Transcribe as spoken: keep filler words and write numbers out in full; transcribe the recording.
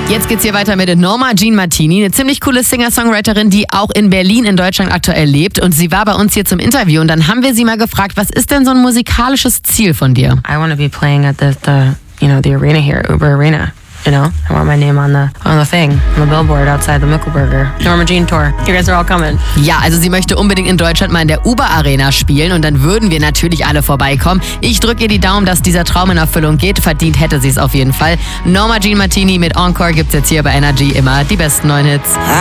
Jetzt geht's hier weiter mit Norma Jean Martini, eine ziemlich coole Singer-Songwriterin, die auch in Berlin in Deutschland aktuell lebt. Und sie war bei uns hier zum Interview und dann haben wir sie mal gefragt, was ist denn so ein musikalisches Ziel von dir? I want to be playing at the, the, you know, the arena here, Uber Arena. You know, I want my name on the on the thing, on the billboard outside the Mickelberger. Norma Jean Tour. You guys are all coming. Ja, also sie möchte unbedingt in Deutschland mal in der Uber Arena spielen und dann würden wir natürlich alle vorbeikommen. Ich drücke ihr die Daumen, dass dieser Traum in Erfüllung geht. Verdient hätte sie es auf jeden Fall. Norma Jean Martini mit Encore gibt's jetzt hier bei Energy immer die besten neuen Hits.